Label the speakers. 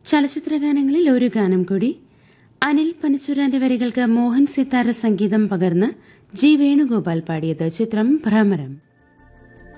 Speaker 1: ചലച്ചിത്രഗാനങ്ങളിൽ ഒരു ഗാനം കൂടി. അനിൽ പനച്ചൂരാന്റെ വരികൾക്ക് മോഹൻ സിത്താര സംഗീതം പകർന്ന് ജി വേണുഗോപാൽ പാടിയത്. ചിത്രം ഭ്രമരം.